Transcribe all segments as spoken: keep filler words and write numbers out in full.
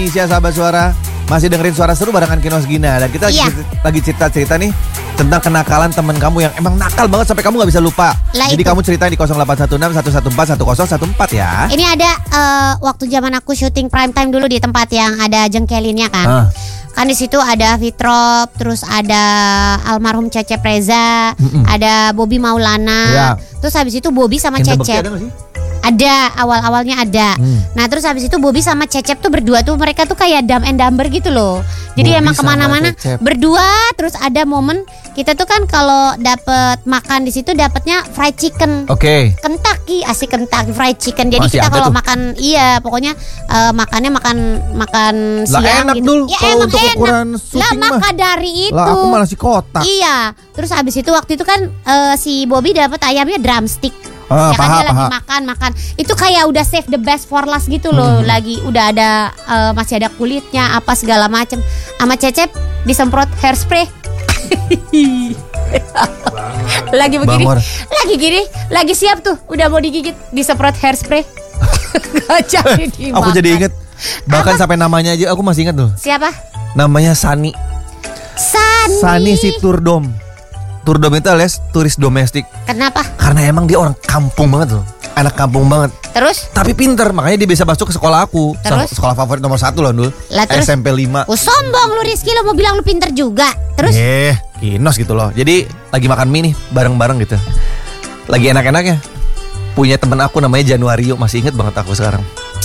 Indonesia, sahabat suara, masih dengerin suara seru barengan Kinos Gina. Dan kita Iya. lagi, lagi cerita-cerita nih tentang kenakalan teman kamu yang emang nakal banget sampai kamu gak bisa lupa. Lah Jadi itu. kamu ceritain di nol delapan satu enam satu satu empat satu nol satu empat ya. Ini ada eh, waktu zaman aku syuting prime time dulu di tempat yang ada jengkelinnya kan. Ah. Kan di situ ada Fitrop, terus ada almarhum Cecep Reza, Mm-mm. ada Bobby Maulana. Ya. Terus habis itu Bobby sama Indra Bekti Cecep. ada gak sih? Ada, awal-awalnya ada. Hmm. Nah terus habis itu Bobby sama Cecep tuh berdua tuh mereka tuh kayak dumb and dumber gitu loh. Jadi Bobby emang sama kemana-mana Cecep. berdua. Terus ada momen kita tuh kan kalau dapet makan di situ dapetnya fried chicken. Oke. Kentucky, asik Kentucky fried chicken. Jadi Masih kita ada kalau tuh. makan, iya pokoknya eh, makannya makan makan Lah siang enak gitu. dul Ya kalau emang untuk enak. ukuran Lah syuting mah. maka dari itu. Lah aku malah si kotak. Iya. Terus habis itu waktu itu kan eh, si Bobby dapat ayamnya drumstick. Ah, Ya kan paha, dia lagi paha. makan makan itu kayak udah save the best for last gitu loh. Hmm. Lagi udah ada eh, masih ada kulitnya apa segala macem. Sama Cecep disemprot hairspray. Lagi begini, Bangor. lagi gini, lagi siap tuh, udah mau digigit, disemprot hairspray. Gak jadi dimakan. Aku jadi inget. Bahkan sampai namanya aja aku masih inget tuh. Siapa? Namanya Sani. Sani. Sani si Turdom. Turdom itu alias turis domestik. Kenapa? Karena emang dia orang kampung banget loh. Anak kampung banget. Terus? Tapi pinter, makanya dia bisa masuk ke sekolah aku. Terus? Sekolah favorit nomor satu loh, Dul. Lah, terus? S M P lima. Oh sombong lu Rizky, lu mau bilang lu pinter juga. Terus? Eh, Kinos gitu loh. Jadi lagi makan mie nih, bareng-bareng gitu. Lagi enak-enaknya. Punya temen aku namanya Januario, masih inget banget aku sekarang.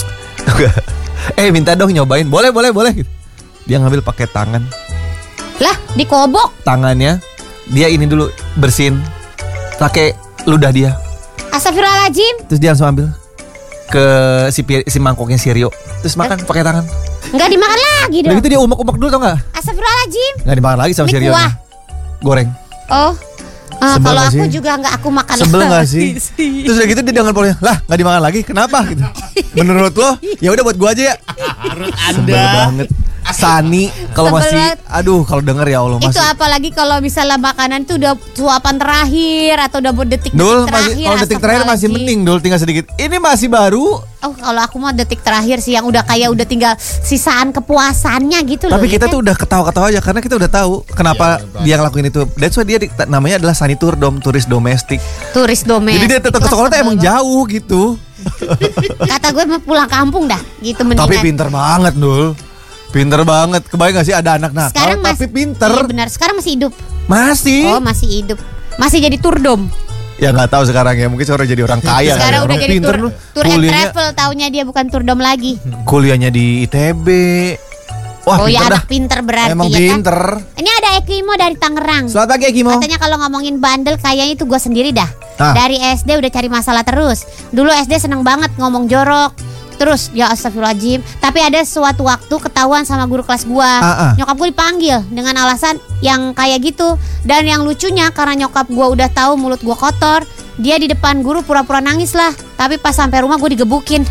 eh, minta dong nyobain. Boleh, boleh, boleh. Dia ngambil pakai tangan. Lah, dikobok. Tangannya dia ini dulu bersihin pakai ludah dia. Astagfirullahaladzim. Terus dia langsung ambil ke si, pi- si mangkoknya si Rio. Terus makan pakai tangan. Nggak dimakan lagi Udah dong. gitu dia umek-umek dulu tau gak? Astagfirullahaladzim. Gak dimakan lagi sama Ini si Rio. kuah. Goreng. Oh. Ah, Sebel kalau nggak aku sih? juga nggak aku makan. Sebel gak sih? lagi. Terus udah gitu dia dengan polanya, lah gak dimakan lagi, kenapa? Gitu. Menurut lo, ya udah buat gua aja ya. Harus Sebel ada. banget. Sani kalau Sebel masih, banget. aduh kalau denger ya Allah Itu masih. apalagi kalau misalnya makanan tuh udah suapan terakhir atau udah buat detik-detik Dul, terakhir. masih, kalau detik terakhir masih astagfirullahaladzim. mending Dul, tinggal sedikit. Ini masih baru. Oh kalau aku mau detik terakhir sih yang udah kayak udah tinggal sisaan kepuasannya gitu loh. Tapi ya kita kan? tuh udah ketawa-ketawa aja karena kita udah tahu kenapa Iya, dia ngelakuin itu. That's why dia di- namanya adalah Sani Turdom, turis domestik. turis domestik. Jadi dia tetap ke sekolah tuh sebel emang banget. jauh gitu. Kata gue mau pulang kampung dah gitu mendingan. Tapi pinter banget Dul. Pinter banget. Kebayang gak sih ada anak nakal Sekarang tapi masih pinter. Iya benar, sekarang masih hidup. Masih. Oh, masih hidup. Masih jadi turdom. Ya nggak tahu sekarang ya, mungkin sekarang jadi orang kaya. Sekarang kali ya. udah Orang jadi pinter tur, lu. tour and Kuliahnya, travel, taunya dia bukan turdom lagi. kuliahnya di I T B. Wah, Oh ya pinter dah. anak pinter berarti Emang ya kan. pinter. Ini ada Ekimo dari Tangerang. Selamat pagi Kimo. Katanya kalau ngomongin bandel kayaknya itu gue sendiri dah. Ah. Dari S D udah cari masalah terus. Dulu S D seneng banget ngomong jorok. Terus ya astagfirullahaladzim. Tapi ada suatu waktu ketahuan sama guru kelas gua. Ah, ah. Nyokap gue dipanggil dengan alasan yang kayak gitu. Dan yang lucunya karena nyokap gua udah tahu mulut gua kotor, dia di depan guru pura-pura nangis lah. Tapi pas sampai rumah gue digebukin.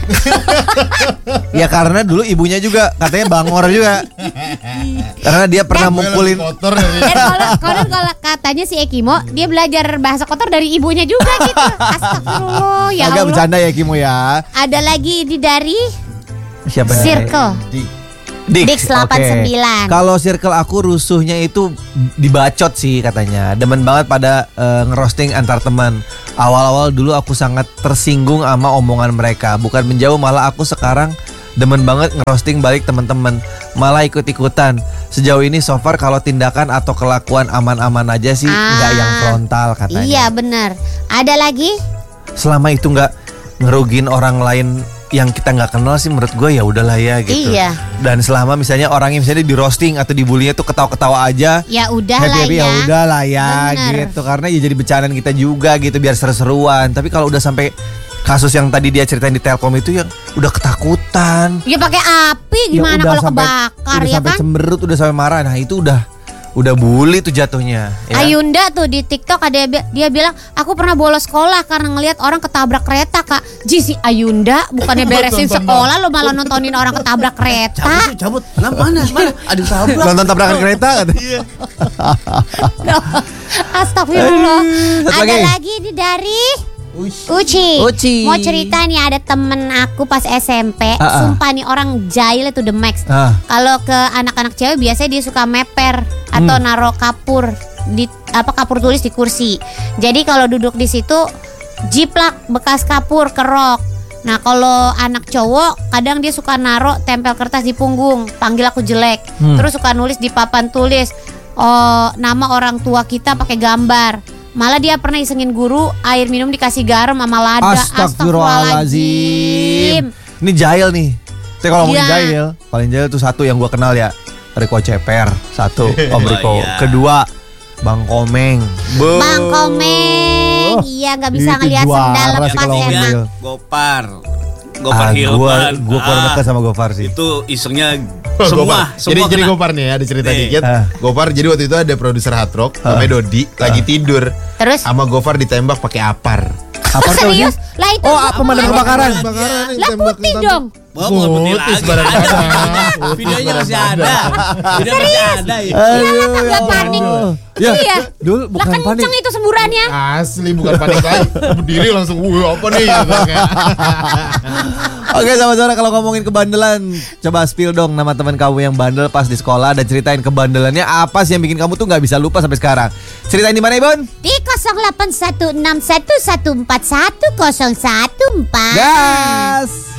Ya karena dulu ibunya juga katanya bangor juga. Karena dia pernah Dan- mukulin. Kotor dari. Dan kalau, kalau, kalau katanya si Ekimo, dia belajar bahasa kotor dari ibunya juga gitu. Astagfirullah ya Agak Allah. bercanda ya Kimo ya. Ada lagi di dari Siapa nih? Circle. Dix delapan sembilan. Kalau circle aku rusuhnya itu dibacot sih katanya. Demen banget pada eh, ngerosting antar teman. Awal-awal dulu aku sangat tersinggung sama omongan mereka. Bukan menjauh, malah aku sekarang demen banget ngerosting balik teman-teman. Malah ikut-ikutan. Sejauh ini so far kalau tindakan atau kelakuan aman-aman aja sih, Ah, nggak yang frontal katanya. Iya benar. Ada lagi? Selama itu nggak ngerugin orang lain yang kita nggak kenal sih, menurut gue ya udahlah ya gitu. Iya. Dan selama misalnya orangnya misalnya di roasting atau dibullynya tuh ketawa-ketawa aja, Ya udah lah happy-happy ya. ya udahlah ya Bener. gitu. Karena ya jadi bercandaan kita juga gitu biar seru-seruan. Tapi kalau udah sampai kasus yang tadi dia ceritain di Telkom itu yang udah ketakutan, Ya pakai api ya gimana udah kalau sampai- kebakar udah ya sampai kan? cemberut, udah sampai marah. Nah itu udah udah bully tuh jatuhnya. Ya. Ayunda tuh di TikTok ada dia bilang aku pernah bolos sekolah karena ngelihat orang ketabrak kereta kak. Ji si Ayunda bukannya beresin Tonton sekolah lo malah nontonin orang ketabrak kereta. Cabut, cabut. Kenapa panas? Mana? Ada tabrak. Nonton tabrakan kereta katanya. Iya. Astagfirullah. Eh, satu Ada lagi. lagi ini dari Uci. Uci. Mau cerita nih, ada temen aku pas S M P. Ah, ah. Sumpah nih orang jahil itu the max. Ah. Kalau ke anak-anak cewek biasanya dia suka meper atau Hmm. naruh kapur di apa kapur tulis di kursi. Jadi kalau duduk di situ jiplak bekas kapur kerok. Nah kalau anak cowok kadang dia suka naruh tempel kertas di punggung, panggil aku jelek. Hmm. Terus suka nulis di papan tulis oh nama orang tua kita pakai gambar. Malah dia pernah isengin guru air minum dikasih garam sama lada. Astagfirullahaladzim. Ini jahil nih. Tapi kalau ngomongin Iya. jahil, paling jahil tuh satu yang gua kenal ya, Riko Ceper. Satu, Om Riko. iya. Kedua, Bang Komeng. Be- Bang Komeng, iya nggak bisa Itu ngelihat juara sendal sih lepas kalau ngomongin emang. jahil. Gopar. Gopar Ah, Hilman. gua gua kurang Ah, dekat sama Gofar sih. Itu isengnya Oh, semua, Gopar. semua Jadi jadi kena. Gopar nih ada cerita Nih. dikit. Ah. Gopar jadi waktu itu ada produser Hard Rock namanya Dodi lagi tidur. Terus? Sama Gopar ditembak pakai apar. Apa tuh? Serius? Lah itu Oh, apa pemadam kebakaran? Kebakaran Lah putih dong. Oh, bukan putih Putih lagi. sebaran Ada badan. videonya. Videonya masih ada. Video masih ada ya. Iya, kagak panik. Ya, Iya. dulu Lah bukan panik. kenceng itu semburannya. Asli bukan panik lagi. Berdiri langsung, "Wuh, apa nih?" Gitu, kayak. Oke sahabat-sahabat, kalau ngomongin kebandelan, coba spill dong nama teman kamu yang bandel pas di sekolah dan ceritain kebandelannya apa sih yang bikin kamu tuh nggak bisa lupa sampai sekarang. Ceritain di mana, Ibon? Di nol delapan satu enam satu satu empat satu nol satu empat. Gas.